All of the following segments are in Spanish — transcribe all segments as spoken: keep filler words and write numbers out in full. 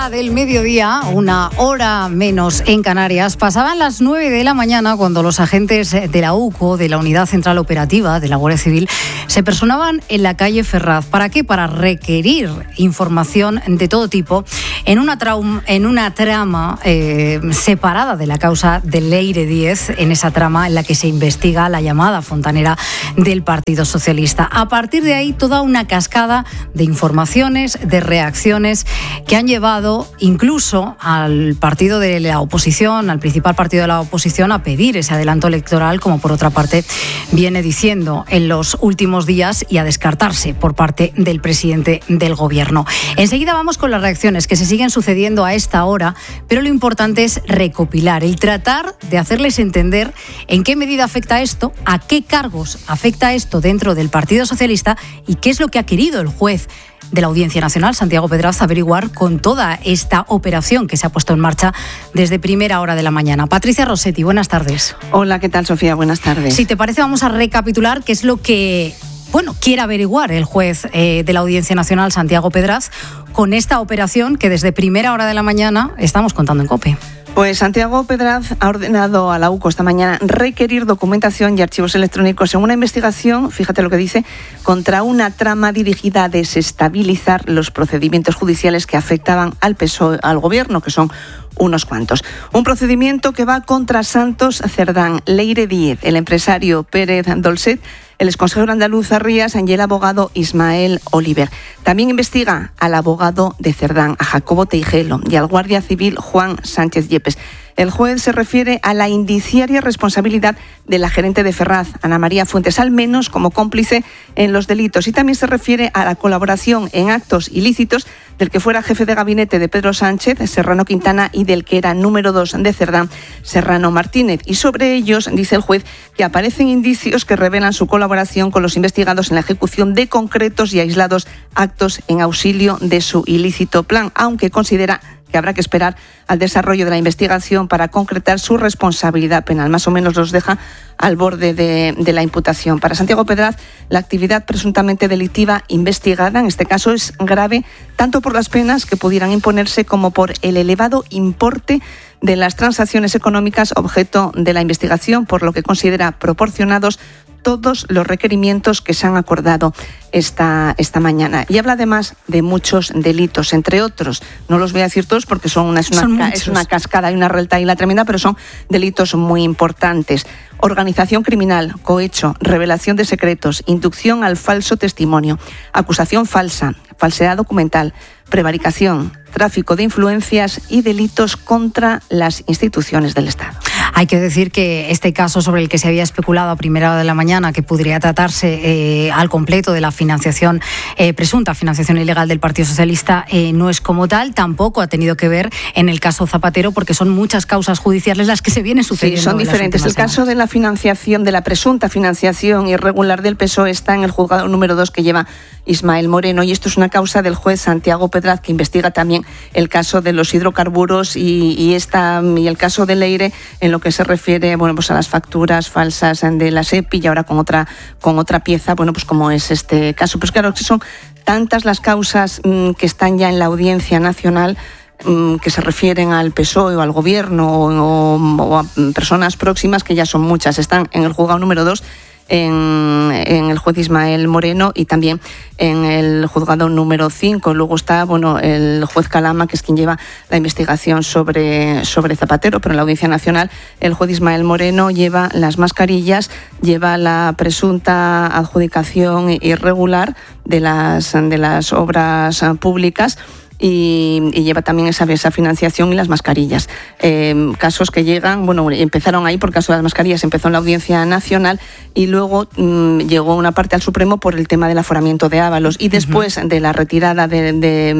una del mediodía, una hora menos en Canarias. Pasaban las nueve de la mañana cuando los agentes de la U C O, de la Unidad Central Operativa de la Guardia Civil, se personaban en la calle Ferraz. ¿Para qué? Para requerir información de todo tipo en una, traum, en una trama eh, separada de la causa del Leire diez, en esa trama en la que se investiga la llamada fontanera del Partido Socialista. A partir de ahí, toda una cascada de informaciones, de reacciones que han llevado incluso al partido de la oposición, al principal partido de la oposición, a pedir ese adelanto electoral, como por otra parte viene diciendo en los últimos días, y a descartarse por parte del presidente del Gobierno. Enseguida vamos con las reacciones que se siguen sucediendo a esta hora, pero lo importante es recopilar, el tratar de hacerles entender en qué medida afecta esto, a qué cargos afecta esto dentro del Partido Socialista y qué es lo que ha querido el juez de la Audiencia Nacional, Santiago Pedraz, averiguar con toda esta operación que se ha puesto en marcha desde primera hora de la mañana. Patricia Rossetti, buenas tardes. Hola, ¿qué tal, Sofía? Buenas tardes. Si te parece, vamos a recapitular qué es lo que, bueno, quiere averiguar el juez eh, de la Audiencia Nacional, Santiago Pedraz, con esta operación que desde primera hora de la mañana estamos contando en COPE. Pues Santiago Pedraz ha ordenado a la U C O esta mañana requerir documentación y archivos electrónicos en una investigación, fíjate lo que dice, contra una trama dirigida a desestabilizar los procedimientos judiciales que afectaban al P S O E, al Gobierno, que son unos cuantos. Un procedimiento que va contra Santos Cerdán, Leire diez, el empresario Pérez Dolcet, el exconsejero andaluz Arrías y el abogado Ismael Oliver. También investiga al abogado de Cerdán, a Jacobo Teijelo, y al guardia civil Juan Sánchez Yepes. El juez se refiere a la indiciaria responsabilidad de la gerente de Ferraz, Ana María Fuentes, al menos como cómplice en los delitos, y también se refiere a la colaboración en actos ilícitos del que fuera jefe de gabinete de Pedro Sánchez, Serrano Quintana, y del que era número dos de Cerdán, Serrano Martínez. Y sobre ellos dice el juez que aparecen indicios que revelan su colaboración con los investigados en la ejecución de concretos y aislados actos en auxilio de su ilícito plan, aunque considera que habrá que esperar al desarrollo de la investigación para concretar su responsabilidad penal. Más o menos los deja al borde de, de la imputación. Para Santiago Pedraz, la actividad presuntamente delictiva investigada, en este caso, es grave tanto por las penas que pudieran imponerse como por el elevado importe de las transacciones económicas objeto de la investigación, por lo que considera proporcionados todos los requerimientos que se han acordado esta, esta mañana. Y habla además de muchos delitos, entre otros. No los voy a decir todos porque son una, es, una, son es una cascada y una retahíla tremenda, pero son delitos muy importantes. Organización criminal, cohecho, revelación de secretos, inducción al falso testimonio, acusación falsa, falsedad documental, prevaricación, tráfico de influencias y delitos contra las instituciones del Estado. Hay que decir que este caso sobre el que se había especulado a primera hora de la mañana, que podría tratarse eh, al completo de la financiación, eh, presunta financiación ilegal del Partido Socialista, eh, no es como tal, tampoco ha tenido que ver en el caso Zapatero, porque son muchas causas judiciales las que se vienen sucediendo. Sí, son diferentes. El caso de la financiación, de la presunta financiación irregular del P S O E está en el juzgado número dos que lleva Ismael Moreno, y esto es una causa del juez Santiago Pedraz, que investiga también el caso de los hidrocarburos y, y, esta, y el caso de Leire en lo que se refiere, bueno, pues a las facturas falsas de la SEPI, y ahora con otra, con otra pieza, bueno, pues como es este caso. Pues claro, que son tantas las causas mmm, que están ya en la Audiencia Nacional, mmm, que se refieren al P S O E o al Gobierno o, o a personas próximas, que ya son muchas. Están en el juzgado número dos, En, en el juez Ismael Moreno, y también en el juzgado número cinco. Luego está, bueno, el juez Calama, que es quien lleva la investigación sobre, sobre Zapatero, pero en la Audiencia Nacional el juez Ismael Moreno lleva las mascarillas, lleva la presunta adjudicación irregular de las, de las obras públicas, Y, y lleva también esa, esa financiación y las mascarillas. Eh, casos que llegan, bueno, empezaron ahí por el caso de las mascarillas, empezó en la Audiencia Nacional y luego mmm, llegó una parte al Supremo por el tema del aforamiento de Ábalos, y después uh-huh. de la retirada de, de,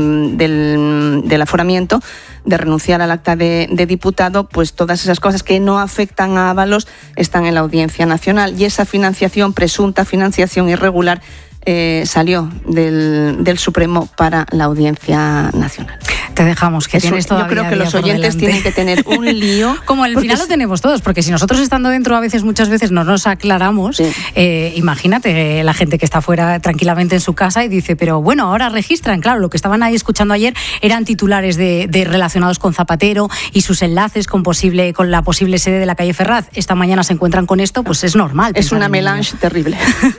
del, del aforamiento, de renunciar al acta de, de diputado, pues todas esas cosas que no afectan a Ábalos están en la Audiencia Nacional, y esa financiación, presunta financiación irregular, eh, salió del, del Supremo para la Audiencia Nacional. Te dejamos, que Eso, tienes todavía. Yo creo que los oyentes tienen que tener un lío. Como al final lo tenemos todos, porque si nosotros estando dentro a veces, muchas veces no nos aclaramos, sí. eh, imagínate eh, la gente que está fuera tranquilamente en su casa y dice, pero bueno, ahora registran. Claro, lo que estaban ahí escuchando ayer eran titulares de, de relacionados con Zapatero y sus enlaces con posible con la posible sede de la calle Ferraz. Esta mañana se encuentran con esto, pues es normal. Es una melange terrible.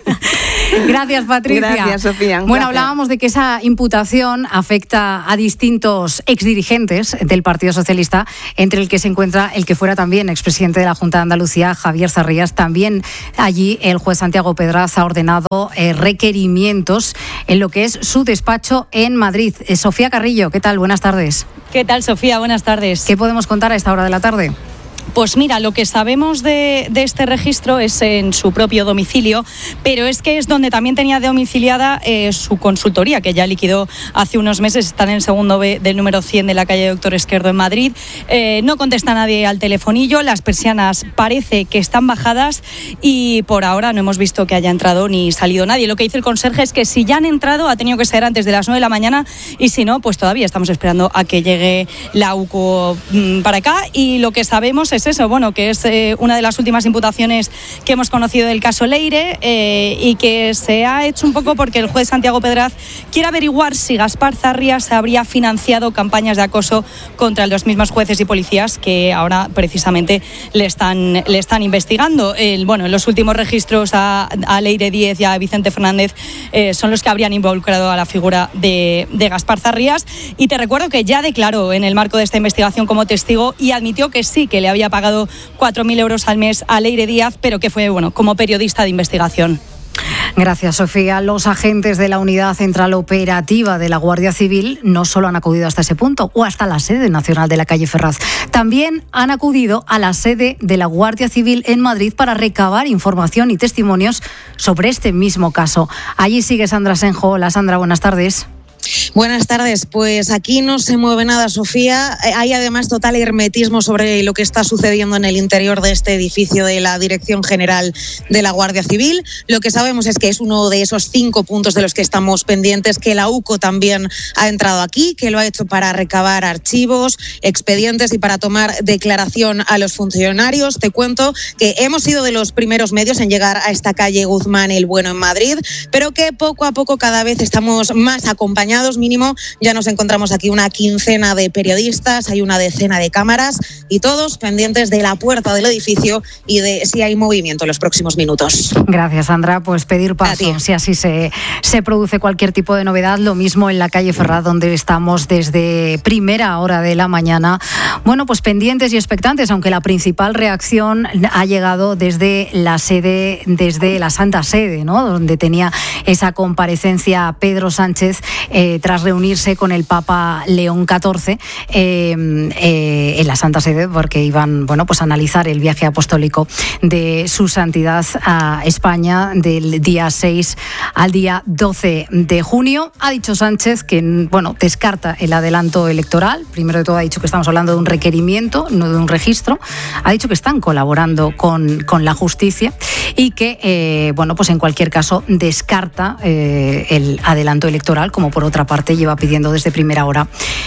Gracias, Patricia. Gracias, Sofía. Bueno, gracias. Hablábamos de que esa imputación afecta a distintos exdirigentes del Partido Socialista, entre el que se encuentra el que fuera también expresidente de la Junta de Andalucía, Javier Zarrías. También allí el juez Santiago Pedraz ha ordenado eh, requerimientos en lo que es su despacho en Madrid. Eh, Sofía Carrillo, ¿qué tal? Buenas tardes. ¿Qué tal, Sofía? Buenas tardes. ¿Qué podemos contar a esta hora de la tarde? Pues mira, lo que sabemos de, de este registro es en su propio domicilio, pero es que es donde también tenía domiciliada eh, su consultoría, que ya liquidó hace unos meses. Está en el segundo B del número cien de la calle Doctor Esquerdo en Madrid. Eh, no contesta nadie al telefonillo, las persianas parece que están bajadas y por ahora no hemos visto que haya entrado ni salido nadie. Lo que dice el conserje es que si ya han entrado ha tenido que ser antes de las nueve de la mañana y si no, pues todavía estamos esperando a que llegue la U C O mmm, para acá. Y lo que sabemos es eso, bueno, que es eh, una de las últimas imputaciones que hemos conocido del caso Leire eh, y que se ha hecho un poco porque el juez Santiago Pedraz quiere averiguar si Gaspar Zarrías habría financiado campañas de acoso contra los mismos jueces y policías que ahora precisamente le están, le están investigando. El, bueno, los últimos registros a, a Leire Díez y a Vicente Fernández eh, son los que habrían involucrado a la figura de, de Gaspar Zarrías. Y te recuerdo que ya declaró en el marco de esta investigación como testigo y admitió que sí, que le había pagado cuatro mil euros al mes a Leire Díaz, pero que fue, bueno, como periodista de investigación. Gracias, Sofía. Los agentes de la Unidad Central Operativa de la Guardia Civil no solo han acudido hasta ese punto o hasta la sede nacional de la calle Ferraz, también han acudido a la sede de la Guardia Civil en Madrid para recabar información y testimonios sobre este mismo caso. Allí sigue Sandra Senjo. Hola, Sandra, buenas tardes. Buenas tardes. Pues aquí no se mueve nada, Sofía. Hay además total hermetismo sobre lo que está sucediendo en el interior de este edificio de la Dirección General de la Guardia Civil. Lo que sabemos es que es uno de esos cinco puntos de los que estamos pendientes, que la U C O también ha entrado aquí, que lo ha hecho para recabar archivos, expedientes y para tomar declaración a los funcionarios. Te cuento que hemos sido de los primeros medios en llegar a esta calle Guzmán el Bueno en Madrid, pero que poco a poco cada vez estamos más acompañados. Mínimo, ya nos encontramos aquí una quincena de periodistas, hay una decena de cámaras y todos pendientes de la puerta del edificio y de si hay movimiento en los próximos minutos. Gracias, Sandra. Pues pedir paso, si así se, se produce cualquier tipo de novedad. Lo mismo en la calle Ferraz, donde estamos desde primera hora de la mañana. Bueno, pues pendientes y expectantes, aunque la principal reacción ha llegado desde la sede, desde la Santa Sede, ¿no? Donde tenía esa comparecencia Pedro Sánchez eh, tras reunirse con el Papa León catorce eh, eh, en la Santa Sede, porque iban, bueno, pues a analizar el viaje apostólico de su santidad a España del día seis al día doce de junio. Ha dicho Sánchez que, bueno, descarta el adelanto electoral. Primero de todo ha dicho que estamos hablando de un requerimiento, no de un registro. Ha dicho que están colaborando con, con la justicia y que, eh, bueno, pues en cualquier caso descarta eh, el adelanto electoral, como por otra parte lleva pidiendo desde primera hora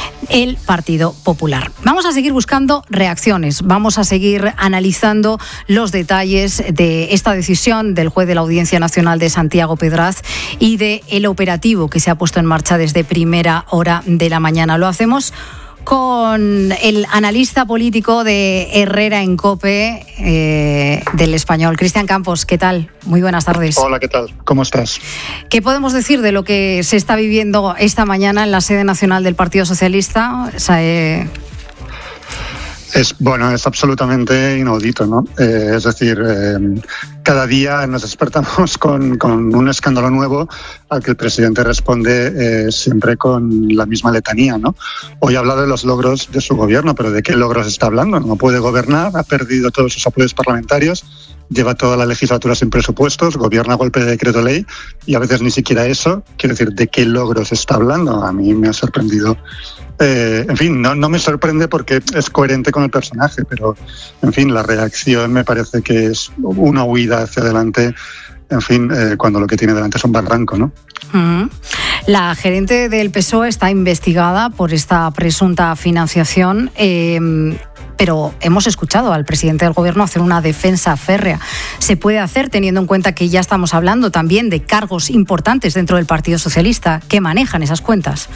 el Partido Popular. Vamos a seguir buscando reacciones, vamos a seguir analizando los detalles de esta decisión del juez de la Audiencia Nacional de Santiago Pedraz y del operativo que se ha puesto en marcha desde primera hora de la mañana. Lo hacemos con el analista político de Herrera en COPE, eh, del Español, Cristian Campos. ¿Qué tal? Muy buenas tardes. Hola, ¿qué tal? ¿Cómo estás? ¿Qué podemos decir de lo que se está viviendo esta mañana en la sede nacional del Partido Socialista? O sea, eh... Es, bueno, es absolutamente inaudito, ¿no? Eh, es decir, eh, cada día nos despertamos con, con un escándalo nuevo al que el presidente responde eh, siempre con la misma letanía, ¿no? Hoy ha hablado de los logros de su gobierno, pero ¿de qué logros está hablando? No puede gobernar, ha perdido todos sus apoyos parlamentarios, lleva toda la legislatura sin presupuestos, gobierna a golpe de decreto ley y a veces ni siquiera eso. Quiero decir, ¿de qué logros está hablando? A mí me ha sorprendido. Eh, en fin, no, no me sorprende porque es coherente con el personaje, pero en fin, la reacción me parece que es una huida hacia adelante en fin, eh, cuando lo que tiene delante es un barranco, ¿no? Uh-huh. La gerente del P S O E está investigada por esta presunta financiación, eh, pero hemos escuchado al presidente del Gobierno hacer una defensa férrea. ¿Se puede hacer teniendo en cuenta que ya estamos hablando también de cargos importantes dentro del Partido Socialista que manejan esas cuentas?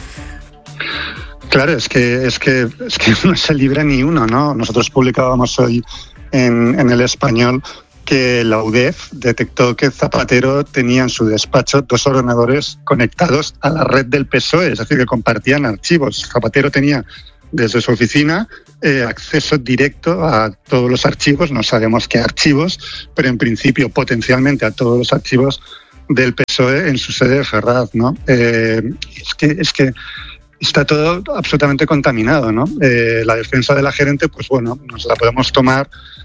Claro, es que, es que, es que no se libra ni uno, ¿no? Nosotros publicábamos hoy en, en El Español que la U D E F detectó que Zapatero tenía en su despacho dos ordenadores conectados a la red del P S O E, es decir, que compartían archivos. Zapatero tenía desde su oficina eh, acceso directo a todos los archivos, no sabemos qué archivos, pero en principio potencialmente a todos los archivos del P S O E en su sede de Ferraz, ¿no? Eh, es que, es que está todo absolutamente contaminado, ¿no? Eh, la defensa de la gerente, pues bueno, nos la podemos tomar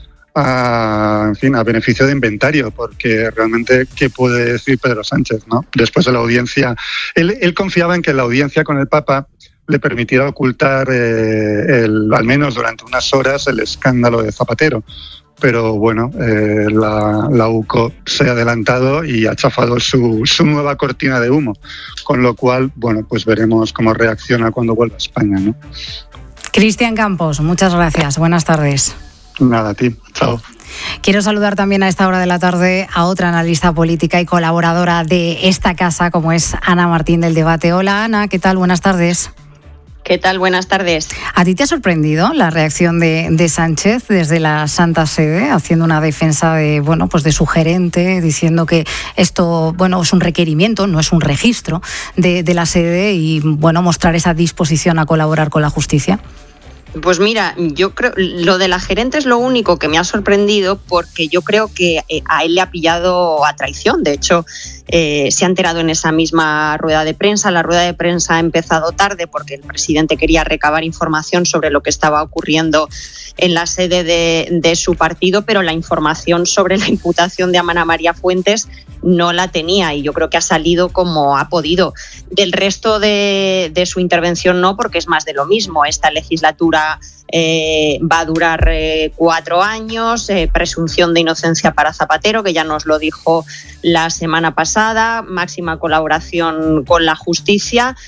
a, en fin, a beneficio de inventario, porque realmente, ¿qué puede decir Pedro Sánchez, no? Después de la audiencia, él, él confiaba en que la audiencia con el Papa le permitiera ocultar, eh, el, al menos durante unas horas, el escándalo de Zapatero. Pero bueno, eh, la, la U C O se ha adelantado y ha chafado su, su nueva cortina de humo, con lo cual, bueno, pues veremos cómo reacciona cuando vuelva a España, ¿no? Cristian Campos, muchas gracias. Buenas tardes. Nada, a ti. Chao. Quiero saludar también a esta hora de la tarde a otra analista política y colaboradora de esta casa, como es Ana Martín del Debate. Hola, Ana, ¿qué tal? Buenas tardes. ¿Qué tal? Buenas tardes. ¿A ti te ha sorprendido la reacción de, de Sánchez desde la Santa Sede, haciendo una defensa de, bueno, pues de su gerente, diciendo que esto, bueno, es un requerimiento, no es un registro de, de la sede y, bueno, mostrar esa disposición a colaborar con la justicia? Pues mira, yo creo lo de la gerente es lo único que me ha sorprendido, porque yo creo que a él le ha pillado a traición. De hecho, eh, se ha enterado en esa misma rueda de prensa. La rueda de prensa ha empezado tarde porque el presidente quería recabar información sobre lo que estaba ocurriendo en la sede de, de su partido, pero la información sobre la imputación de Ana María Fuentes no la tenía, y yo creo que ha salido como ha podido. Del resto de, de su intervención no, porque es más de lo mismo. Esta legislatura eh, va a durar eh, cuatro años, eh, presunción de inocencia para Zapatero, que ya nos lo dijo la semana pasada, máxima colaboración con la justicia.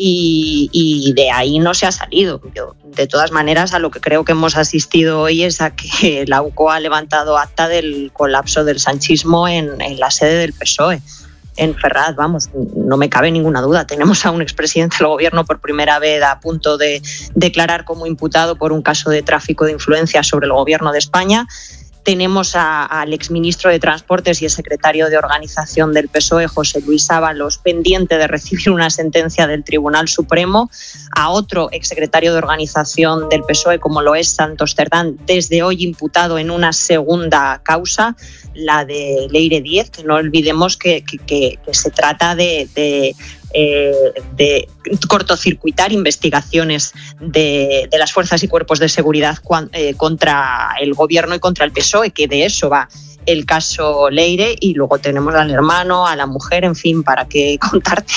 Y, y de ahí no se ha salido. Yo, de todas maneras, a lo que creo que hemos asistido hoy es a que la U C O ha levantado acta del colapso del sanchismo en, en la sede del P S O E, en Ferraz. Vamos, no me cabe ninguna duda. Tenemos a un expresidente del Gobierno por primera vez a punto de declarar como imputado por un caso de tráfico de influencia sobre el Gobierno de España. Tenemos a, al exministro de Transportes y el secretario de Organización del P S O E, José Luis Ábalos, pendiente de recibir una sentencia del Tribunal Supremo, a otro exsecretario de Organización del P S O E, como lo es Santos Cerdán, desde hoy imputado en una segunda causa, la de Leire Díez, que no olvidemos que, que, que, que se trata de... de Eh, de cortocircuitar investigaciones de, de las fuerzas y cuerpos de seguridad cuan, eh, contra el Gobierno y contra el P S O E, que de eso va el caso Leire, y luego tenemos al hermano, a la mujer, en fin, para qué contarte.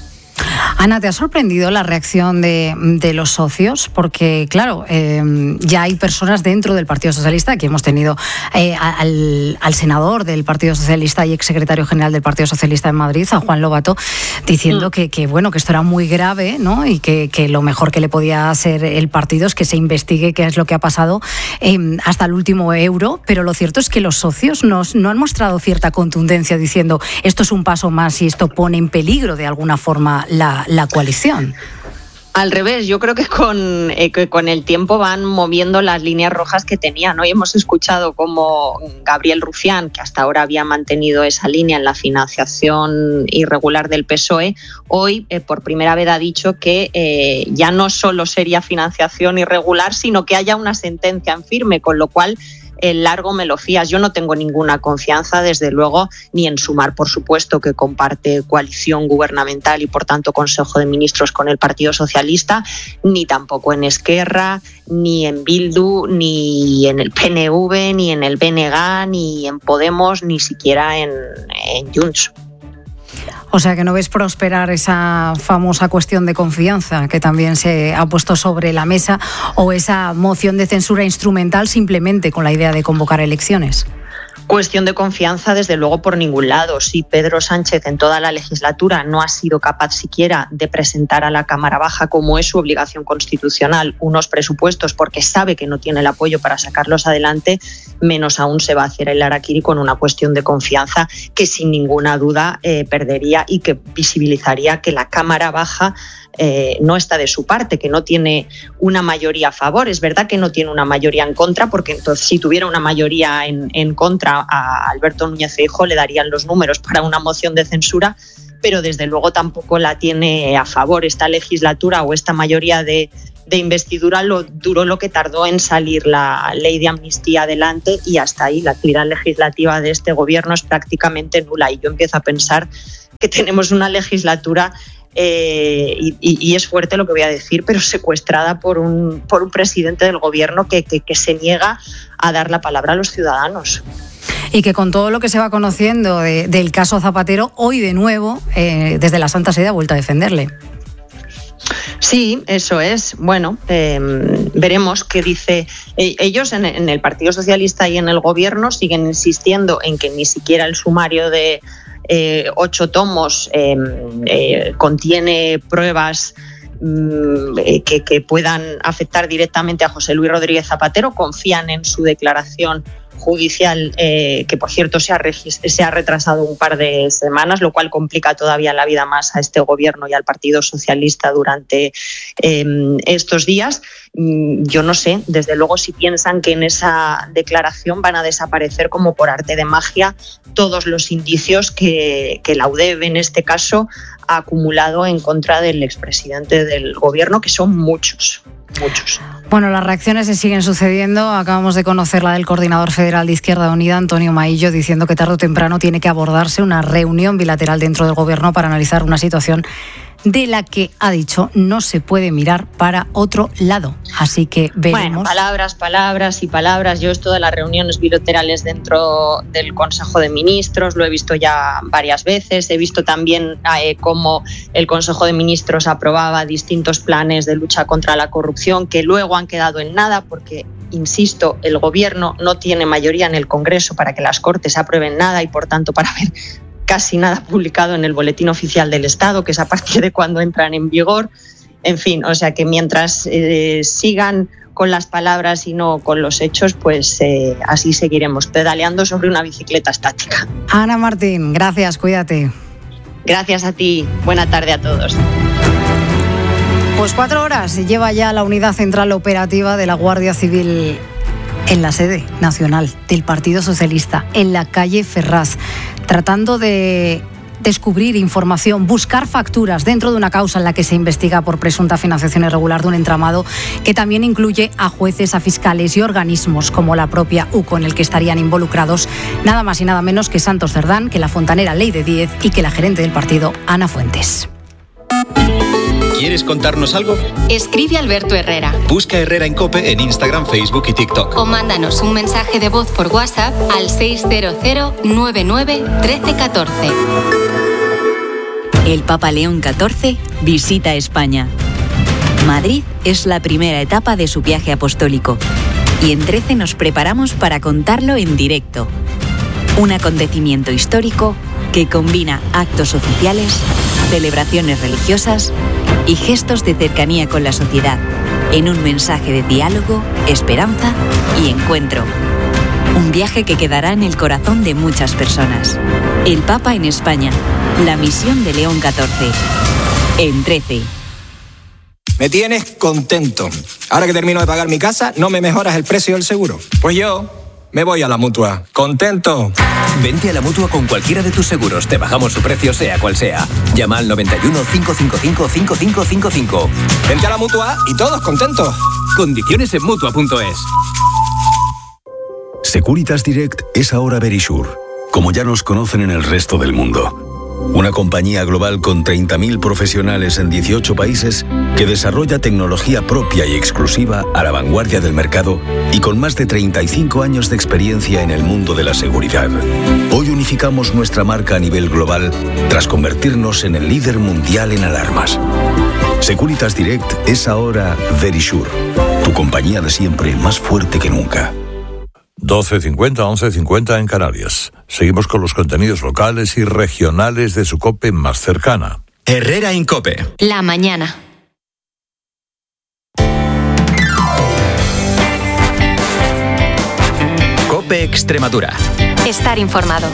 Ana, ¿te ha sorprendido la reacción de, de los socios? Porque, claro, eh, ya hay personas dentro del Partido Socialista. Aquí hemos tenido eh, al, al senador del Partido Socialista y exsecretario general del Partido Socialista en Madrid, a Juan Lobato, diciendo mm. que, que, bueno, que esto era muy grave, ¿no? Y que, que lo mejor que le podía hacer el partido es que se investigue qué es lo que ha pasado eh, hasta el último euro. Pero lo cierto es que los socios nos, no han mostrado cierta contundencia diciendo esto es un paso más y esto pone en peligro de alguna forma la, la coalición. Al revés, yo creo que con, eh, que con el tiempo van moviendo las líneas rojas que tenían. Hoy hemos escuchado cómo Gabriel Rufián, que hasta ahora había mantenido esa línea en la financiación irregular del P S O E, hoy eh, por primera vez ha dicho que eh, ya no solo sería financiación irregular, sino que haya una sentencia en firme, con lo cual el largo me lo fías. Yo no tengo ninguna confianza, desde luego, ni en Sumar, por supuesto, que comparte coalición gubernamental y, por tanto, Consejo de Ministros con el Partido Socialista, ni tampoco en Esquerra, ni en Bildu, ni en el P N V, ni en el B N G, ni en Podemos, ni siquiera en, en Junts. O sea, que no ves prosperar esa famosa cuestión de confianza que también se ha puesto sobre la mesa, o esa moción de censura instrumental simplemente con la idea de convocar elecciones. cuestión de confianza, desde luego, por ningún lado. Si Pedro Sánchez en toda la legislatura no ha sido capaz siquiera de presentar a la Cámara Baja, como es su obligación constitucional, unos presupuestos porque sabe que no tiene el apoyo para sacarlos adelante, menos aún se va a hacer el harakiri con una cuestión de confianza que sin ninguna duda eh, perdería y que visibilizaría que la Cámara Baja Eh, no está de su parte, que no tiene una mayoría a favor. Es verdad que no tiene una mayoría en contra, porque entonces si tuviera una mayoría en, en contra a Alberto Núñez Feijóo le darían los números para una moción de censura, pero desde luego tampoco la tiene a favor. Esta legislatura o esta mayoría de, de investidura lo duró lo que tardó en salir la ley de amnistía adelante, y hasta ahí la actividad legislativa de este gobierno es prácticamente nula, y yo empiezo a pensar que tenemos una legislatura Eh, y, y es fuerte lo que voy a decir, pero secuestrada por un, por un presidente del gobierno que, que, que se niega a dar la palabra a los ciudadanos. Y que con todo lo que se va conociendo de, del caso Zapatero, hoy de nuevo, eh, desde la Santa Sede ha vuelto a defenderle. Sí, eso es. Bueno, eh, veremos qué dice. Eh, ellos en, en el Partido Socialista y en el Gobierno siguen insistiendo en que ni siquiera el sumario de eh, ocho tomos eh, eh, contiene pruebas eh, que, que puedan afectar directamente a José Luis Rodríguez Zapatero. Confían en su declaración judicial, eh, que por cierto se ha, se ha retrasado un par de semanas, lo cual complica todavía la vida más a este gobierno y al Partido Socialista durante eh, estos días. Yo no sé, desde luego, si piensan que en esa declaración van a desaparecer como por arte de magia todos los indicios que, que la U D E B en este caso ha acumulado en contra del expresidente del gobierno, que son muchos. Muchos. Bueno, las reacciones se siguen sucediendo. Acabamos de conocer la del coordinador federal de Izquierda Unida, Antonio Maillo, diciendo que tarde o temprano tiene que abordarse una reunión bilateral dentro del gobierno para analizar una situación de la que, ha dicho, no se puede mirar para otro lado. Así que veremos. Bueno, palabras, palabras y palabras. Yo esto de las reuniones bilaterales dentro del Consejo de Ministros lo he visto ya varias veces. He visto también eh, cómo el Consejo de Ministros aprobaba distintos planes de lucha contra la corrupción que luego han quedado en nada porque, insisto, el Gobierno no tiene mayoría en el Congreso para que las Cortes aprueben nada y, por tanto, para ver casi nada publicado en el Boletín Oficial del Estado, que es a partir de cuando entran en vigor. En fin, o sea que mientras eh, sigan con las palabras y no con los hechos, pues eh, así seguiremos pedaleando sobre una bicicleta estática. Ana Martín, gracias, cuídate. Gracias a ti, buena tarde a todos. Pues cuatro horas lleva ya la unidad central operativa de la Guardia Civil en la sede nacional del Partido Socialista, en la calle Ferraz, tratando de descubrir información, buscar facturas dentro de una causa en la que se investiga por presunta financiación irregular de un entramado que también incluye a jueces, a fiscales y organismos como la propia U C O, en el que estarían involucrados nada más y nada menos que Santos Cerdán, que la fontanera Ley de Diez y que la gerente del partido, Ana Fuentes. ¿Quieres contarnos algo? Escribe Alberto Herrera. Busca Herrera en COPE en Instagram, Facebook y TikTok. O mándanos un mensaje de voz por WhatsApp al seis cero cero nueve nueve uno tres uno cuatro. El Papa León catorce visita España. Madrid es la primera etapa de su viaje apostólico y en trece nos preparamos para contarlo en directo. Un acontecimiento histórico que combina actos oficiales, celebraciones religiosas y gestos de cercanía con la sociedad, en un mensaje de diálogo, esperanza y encuentro. Un viaje que quedará en el corazón de muchas personas. El Papa en España, la misión de León catorce, en trece. Me tienes contento. Ahora que termino de pagar mi casa, ¿no me mejoras el precio del seguro? Pues yo me voy a la Mutua. ¡Contento! Vente a la Mutua con cualquiera de tus seguros. Te bajamos su precio, sea cual sea. Llama al noventa y uno, cinco cinco cinco, cinco cinco cinco cinco. Vente a la Mutua y todos contentos. Condiciones en Mutua punto es. Securitas Direct es ahora Verisure, como ya nos conocen en el resto del mundo. Una compañía global con treinta mil profesionales en dieciocho países que desarrolla tecnología propia y exclusiva a la vanguardia del mercado y con más de treinta y cinco años de experiencia en el mundo de la seguridad. Hoy unificamos nuestra marca a nivel global tras convertirnos en el líder mundial en alarmas. Securitas Direct es ahora Verisure, tu compañía de siempre más fuerte que nunca. doce cincuenta, once cincuenta en Canarias. Seguimos con los contenidos locales y regionales de su COPE más cercana. Herrera en COPE. La mañana. COPE Extremadura. Estar informado.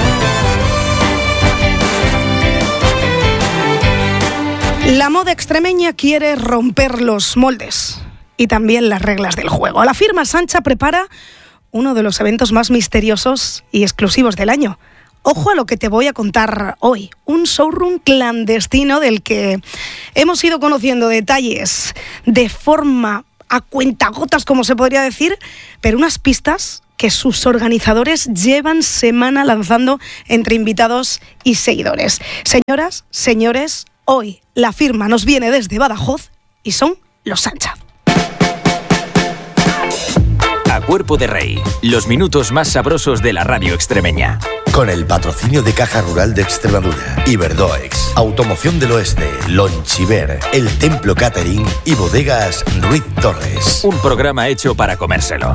La moda extremeña quiere romper los moldes y también las reglas del juego. La firma Sancha prepara uno de los eventos más misteriosos y exclusivos del año. Ojo a lo que te voy a contar hoy. Un showroom clandestino del que hemos ido conociendo detalles de forma a cuentagotas, como se podría decir, pero unas pistas que sus organizadores llevan semana lanzando entre invitados y seguidores. Señoras, señores, hoy la firma nos viene desde Badajoz y son los Sancha. A Cuerpo de Rey, los minutos más sabrosos de la radio extremeña. Con el patrocinio de Caja Rural de Extremadura, Iberdoex, Automoción del Oeste, Lonchiver, El Templo Catering y Bodegas Ruiz Torres. Un programa hecho para comérselo.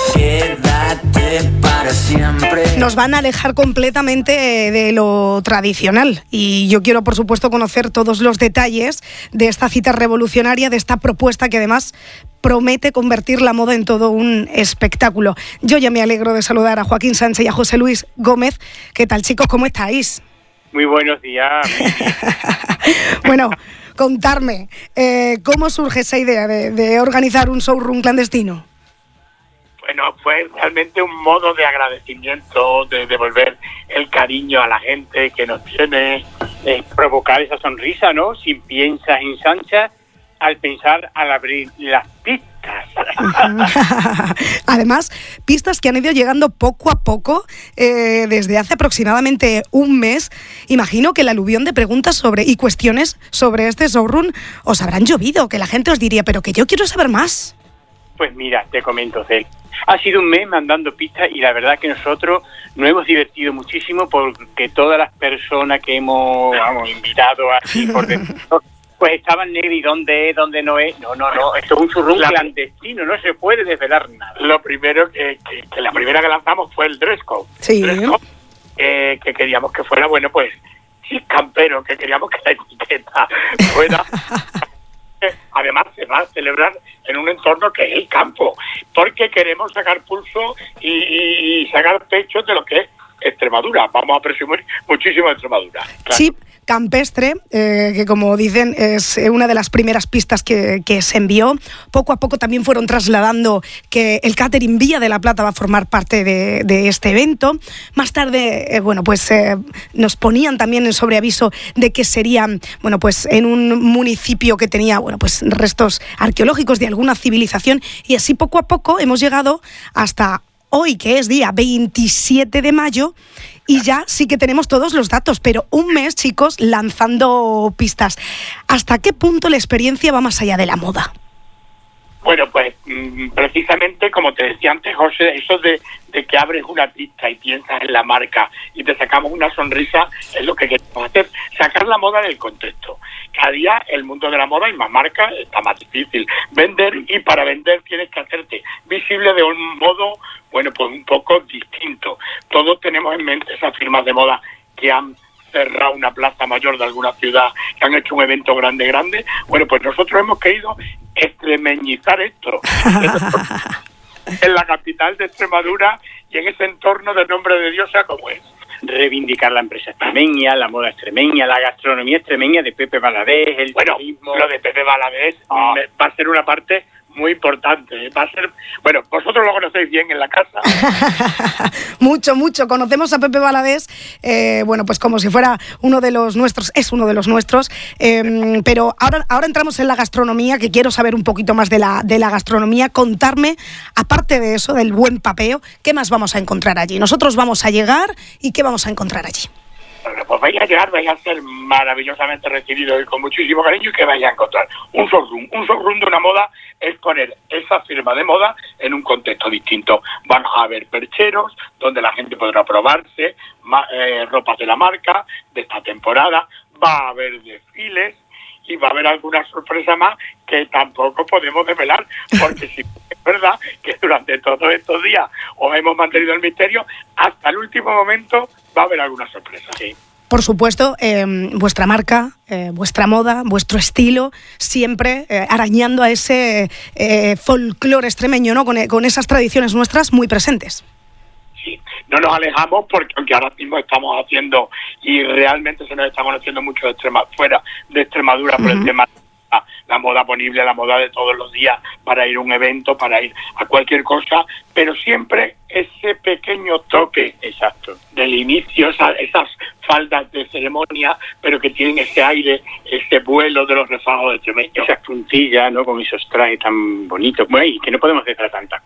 Quédate para siempre. Nos van a alejar completamente de lo tradicional y yo quiero, por supuesto, conocer todos los detalles de esta cita revolucionaria, de esta propuesta que además promete convertir la moda en todo un espectáculo. Yo ya me alegro de saludar a Joaquín Sánchez y a José Luis Gómez. ¿Qué tal, chicos? ¿Cómo estáis? Muy buenos días. Bueno, contarme, eh, ¿cómo surge esa idea de, de organizar un showroom clandestino? Bueno, fue realmente un modo de agradecimiento, de devolver el cariño a la gente que nos tiene, eh, provocar esa sonrisa, ¿no? Si piensas en Sancha, al pensar al abrir las pistas. Además, pistas que han ido llegando poco a poco eh, desde hace aproximadamente un mes. Imagino que el aluvión de preguntas sobre y cuestiones sobre este showroom os habrán llovido, que la gente os diría, pero que yo quiero saber más. Pues mira, te comento, Cel. Ha sido un mes mandando pistas y la verdad que nosotros nos hemos divertido muchísimo porque todas las personas que hemos vamos, invitado aquí por dentro, pues estaban negros y dónde es, dónde no es. No, no, no, esto es un showroom clandestino, no se puede desvelar nada. Lo primero que, que, que la primera que lanzamos fue el dress code. Sí. Dress code, eh, que queríamos que fuera, bueno, pues, sí, campero, que queríamos que la etiqueta fuera... Además se va a celebrar en un entorno que es el campo, porque queremos sacar pulso y, y, y sacar pecho de lo que es Extremadura. Vamos a presumir muchísimo de Extremadura. Claro. Sí. Campestre, eh, que como dicen es una de las primeras pistas que, que se envió. Poco a poco también fueron trasladando que el catering Villa de la Plata va a formar parte de, de este evento. Más tarde, eh, bueno, pues eh, nos ponían también en sobreaviso de que serían, bueno, pues en un municipio que tenía, bueno, pues restos arqueológicos de alguna civilización y así poco a poco hemos llegado hasta hoy, que es día veintisiete de mayo, y ya sí que tenemos todos los datos, pero un mes, chicos, lanzando pistas. ¿Hasta qué punto la experiencia va más allá de la moda? Bueno, pues precisamente como te decía antes, José, eso de, de que abres una pista y piensas en la marca y te sacamos una sonrisa es lo que queremos hacer, sacar la moda del contexto. Cada día el mundo de la moda y más marcas está más difícil. Vender, y para vender tienes que hacerte visible de un modo, bueno, pues un poco distinto. Todos tenemos en mente esas firmas de moda que han cerrado una plaza mayor de alguna ciudad, que han hecho un evento grande, grande. Bueno, pues nosotros hemos querido extremeñizar esto en la capital de Extremadura y en ese entorno de nombre de diosa como es. Reivindicar la empresa extremeña, la moda extremeña, la gastronomía extremeña de Pepe Valadez, el bueno, turismo. Lo de Pepe Valadez oh. va a ser una parte muy importante. Va a ser, bueno, vosotros lo conocéis bien en la casa. mucho, mucho. Conocemos a Pepe Valadez, eh, bueno, pues como si fuera uno de los nuestros, es uno de los nuestros. Eh, pero ahora, ahora entramos en la gastronomía, que quiero saber un poquito más de la, de la gastronomía. Contarme, aparte de eso, del buen papeo, ¿qué más vamos a encontrar allí? Nosotros vamos a llegar y ¿qué vamos a encontrar allí? Bueno, pues vais a llegar, vais a ser maravillosamente recibidos y con muchísimo cariño, y que vais a encontrar un showroom. Un showroom de una moda es poner esa firma de moda en un contexto distinto. Van a haber percheros donde la gente podrá probarse ma, eh, ropas de la marca de esta temporada. Va a haber desfiles y va a haber alguna sorpresa más que tampoco podemos desvelar, porque si verdad que durante todos estos días os hemos mantenido el misterio, hasta el último momento va a haber alguna sorpresa. Sí. Por supuesto, eh, vuestra marca, eh, vuestra moda, vuestro estilo, siempre eh, arañando a ese eh, folclore extremeño, ¿no? Con, con esas tradiciones nuestras muy presentes. Sí, no nos alejamos porque aunque ahora mismo estamos haciendo, y realmente se nos está conociendo mucho de Extrema, fuera de Extremadura por uh-huh. el tema la, la moda ponible, la moda de todos los días, para ir a un evento, para ir a cualquier cosa, pero siempre ese pequeño toque, exacto, del inicio, esa, esas faldas de ceremonia, pero que tienen ese aire, ese vuelo de los rezagos extremeños. Esas puntillas, ¿no? Con esos trajes tan bonitos. Bueno, y que no podemos hacer tantas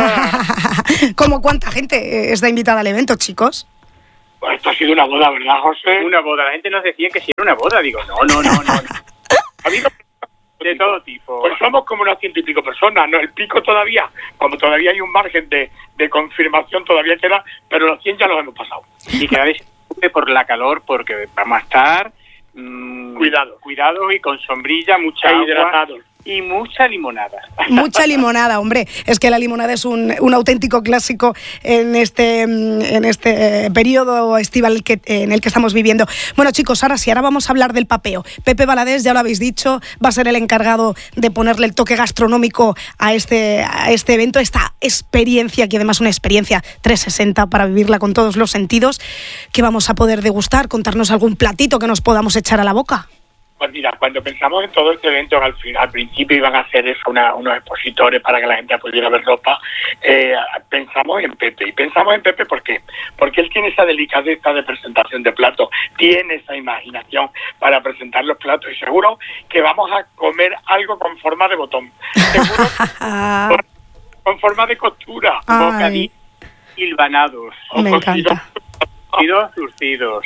cosas. ¿Cómo cuánta gente está invitada al evento, chicos? Pues esto ha sido una boda, ¿verdad, José? Una boda. La gente nos decía que si era una boda. Digo, no, no, no, no. Ha habido de todo tipo. Pues somos como unas ciento y pico personas, ¿no? El pico todavía, como todavía hay un margen de, de confirmación, todavía queda, pero los cien ya los hemos pasado. Y cada vez por la calor, porque vamos a estar mmm, cuidado, cuidado y con sombrilla, mucha hidratados. Agua y mucha limonada. Mucha limonada, hombre. Es que la limonada es un, un auténtico clásico en este, en este periodo estival que, en el que estamos viviendo. Bueno, chicos, ahora sí, ahora vamos a hablar del papeo. Pepe Valadés, ya lo habéis dicho, va a ser el encargado de ponerle el toque gastronómico a este, a este evento, esta experiencia, que además es una experiencia trescientos sesenta para vivirla con todos los sentidos, que vamos a poder degustar, contarnos algún platito que nos podamos echar a la boca. Pues mira, cuando pensamos en todo este evento, al, fin, al principio iban a hacer eso una, unos expositores para que la gente pudiera ver ropa, eh, pensamos en Pepe. Y pensamos en Pepe ¿por qué? Porque él tiene esa delicadeza de presentación de platos, tiene esa imaginación para presentar los platos, y seguro que vamos a comer algo con forma de botón. Seguro con, con forma de costura. Bocadillos hilvanados. Me encanta. Surcidos, surcidos.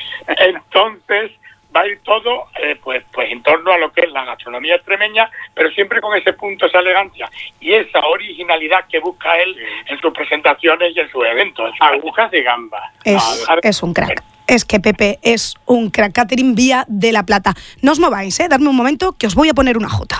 Entonces va a ir todo eh, pues pues en torno a lo que es la gastronomía extremeña, pero siempre con ese punto, esa elegancia y esa originalidad que busca él en sus presentaciones y en sus eventos. Agujas de gamba. Es, es un crack. Es que Pepe es un crack. Catering Vía de la Plata. No os mováis, ¿eh? Dadme un momento que os voy a poner una jota.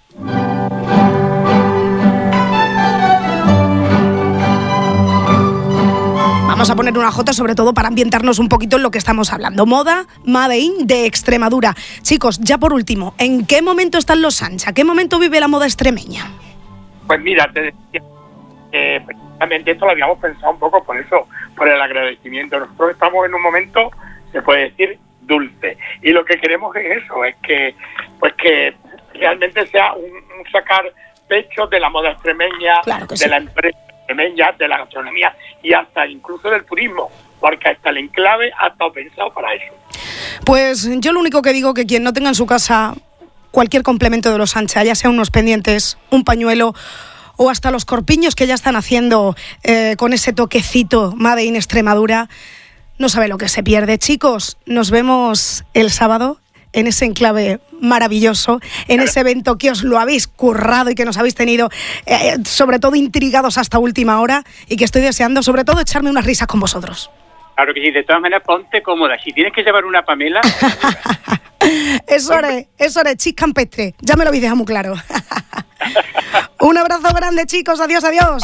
Vamos a poner una jota sobre todo para ambientarnos un poquito en lo que estamos hablando. Moda Made in de Extremadura. Chicos, ya por último, ¿en qué momento están los Sancha? ¿Qué momento vive la moda extremeña? Pues mira, te decía, eh, precisamente esto lo habíamos pensado un poco por eso, por el agradecimiento. Nosotros estamos en un momento, se puede decir, dulce. Y lo que queremos es eso, es que pues que realmente sea un, un sacar pecho de la moda extremeña, claro que de sí. la empresa extremeña, de la gastronomía y hasta incluso del turismo, porque hasta el enclave ha estado pensado para eso. Pues yo lo único que digo que quien no tenga en su casa cualquier complemento de los Sancha, ya sea unos pendientes, un pañuelo o hasta los corpiños que ya están haciendo eh, con ese toquecito Made in Extremadura, no sabe lo que se pierde. Chicos, nos vemos el sábado en ese enclave maravilloso, en ese evento que os lo habéis currado y que nos habéis tenido eh, sobre todo intrigados hasta última hora, y que estoy deseando sobre todo echarme unas risas con vosotros. Claro que sí, de todas maneras ponte cómoda. Si tienes que llevar una Pamela... es hora, es hora, chis campestre. Ya me lo habéis dejado muy claro. Un abrazo grande, chicos. Adiós, adiós.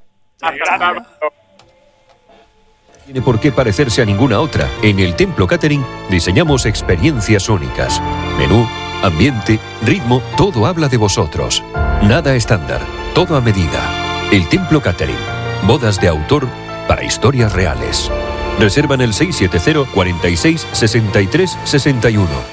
No tiene por qué parecerse a ninguna otra. En el Templo Catering diseñamos experiencias únicas. Menú, ambiente, ritmo, todo habla de vosotros. Nada estándar, todo a medida. El Templo Catering. Bodas de autor para historias reales. Reserva en el seis siete cero, cuarenta y seis, sesenta y tres, sesenta y uno.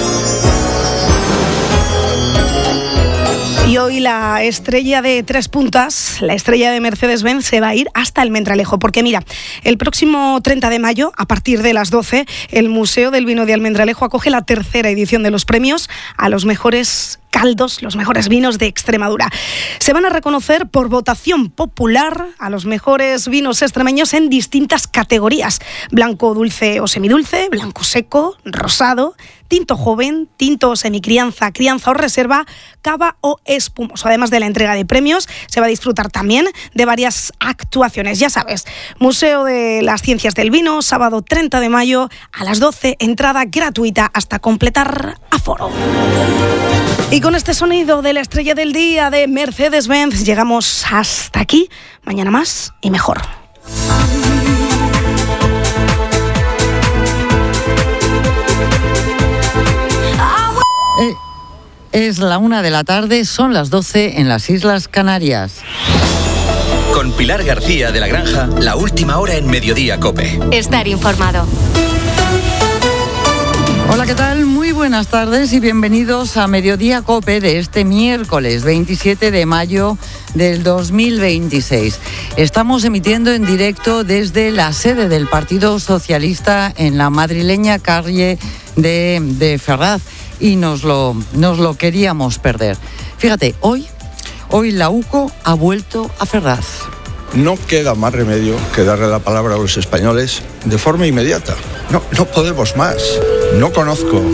Y hoy la estrella de tres puntas, la estrella de Mercedes-Benz, se va a ir hasta Almendralejo, porque mira, el próximo treinta de mayo, a partir de las doce, el Museo del Vino de Almendralejo acoge la tercera edición de los premios a los mejores caldos, los mejores vinos de Extremadura. Se van a reconocer por votación popular a los mejores vinos extremeños en distintas categorías: blanco, dulce o semidulce, blanco seco, rosado, tinto joven, tinto semicrianza, crianza o reserva, cava o espumoso. Además de la entrega de premios, se va a disfrutar también de varias actuaciones. Ya sabes, Museo de las Ciencias del Vino, sábado treinta de mayo a las doce, entrada gratuita hasta completar aforo. Y con este sonido de la estrella del día de Mercedes-Benz llegamos hasta aquí. Mañana más y mejor. Eh, es la una de la tarde, son las doce en las Islas Canarias. Con Pilar García de la Granja, la última hora en Mediodía COPE. Estar informado. Hola, ¿qué tal? Muy buenas tardes y bienvenidos a Mediodía COPE de este miércoles veintisiete de mayo del dos mil veintiséis. Estamos emitiendo en directo desde la sede del Partido Socialista en la madrileña calle de, de Ferraz y nos lo, nos lo queríamos perder. Fíjate, hoy, hoy la UCO ha vuelto a Ferraz. No queda más remedio que darle la palabra a los españoles de forma inmediata. No, no podemos más. No conozco